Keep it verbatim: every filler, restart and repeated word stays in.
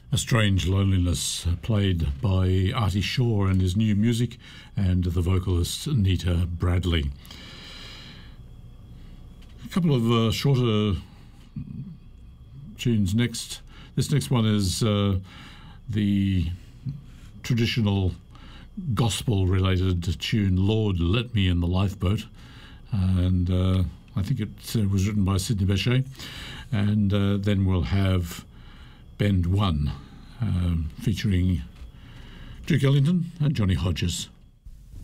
A Strange Loneliness, played by Artie Shaw and his new music, and the vocalist Nita Bradley. A couple of uh, shorter tunes next. This next one is uh, the traditional gospel-related tune, Lord, Let Me in the Lifeboat. And uh, I think it uh, was written by Sidney Bechet. And uh, then we'll have Bend One, um, featuring Duke Ellington and Johnny Hodges.